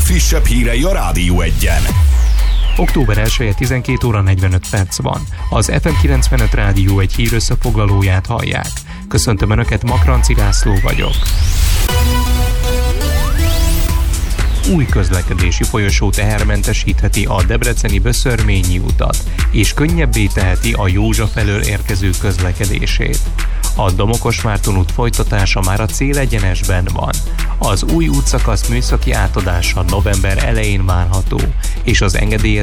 legfrissebb hírei a Rádió Egyen. Október 1-e 12 óra 45 perc van. Az FM 95 Rádió egy hír összefoglalóját hallják. Köszöntöm Önöket, Makranci László vagyok. Új közlekedési folyosó tehermentesítheti a debreceni Böszörményi utat, és könnyebbé teheti a Józsa felől érkező közlekedését. A Domokos-Márton út folytatása már a célegyenesben van. Az új útszakasz műszaki átadása november elején várható, és az engedélyezés